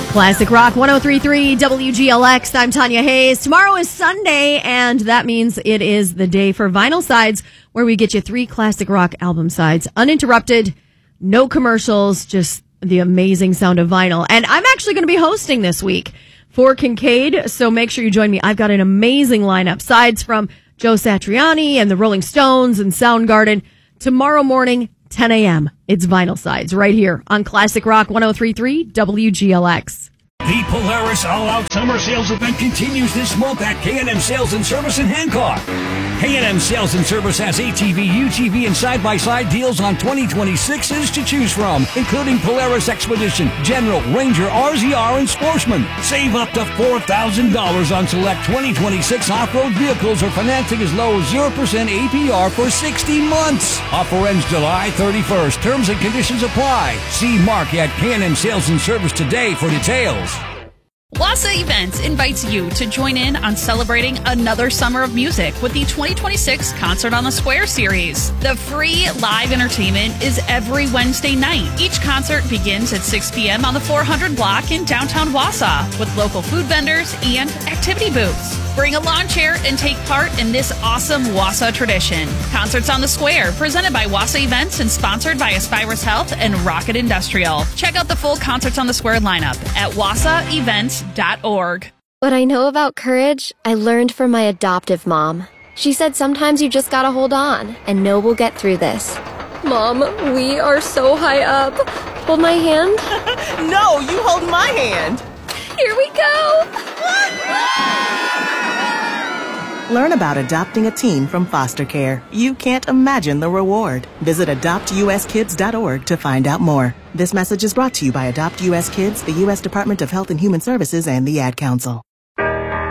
Classic Rock 103.3 WGLX. I'm Tanya Hayes. Tomorrow is Sunday, and that means it is the day for Vinyl Sides, where we get you 3 classic rock album sides, uninterrupted, no commercials, just the amazing sound of vinyl. And I'm actually going to be hosting this week for Kincaid, so make sure you join me. I've got an amazing lineup. Sides from Joe Satriani and the Rolling Stones and Soundgarden. Tomorrow morning, 10 a.m. It's Vinyl Sides right here on Classic Rock 103.3 WGLX. The Polaris All-Out Summer Sales event continues this month at K&M Sales and Service in Hancock. K&M Sales and Service has ATV, UTV, and side-by-side deals on 2026s to choose from, including Polaris Expedition, General, Ranger, RZR, and Sportsman. Save up to $4,000 on select 2026 off-road vehicles or financing as low as 0% APR for 60 months. Offer ends July 31st. Terms and conditions apply. See Mark at K&M Sales and Service today for details. Wassa Events invites you to join in on celebrating another summer of music with the 2026 Concert on the Square series. The free live entertainment is every Wednesday night. Each concert begins at 6 p.m. on the 400 block in downtown Wassa with local food vendors and activity booths. Bring a lawn chair and take part in this awesome Wassa tradition. Concerts on the Square, presented by Wassa Events and sponsored by Aspirus Health and Rocket Industrial. Check out the full Concerts on the Square lineup at wassaevents.org. What I know about courage, I learned from my adoptive mom. She said sometimes you just gotta hold on and know we'll get through this. Mom, we are so high up. Hold my hand. No, you hold my hand. Here we go. Learn about adopting a teen from foster care. You can't imagine the reward. Visit adoptuskids.org to find out more. This message is brought to you by Adopt US Kids, the U.S. Department of Health and Human Services, and the Ad Council.